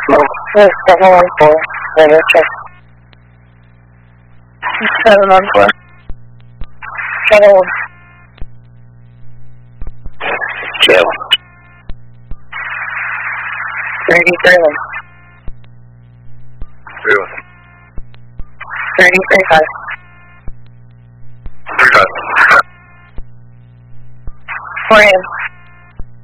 714, radio check. 714. 71. Kill. 33. 35. 35. 4 a.m.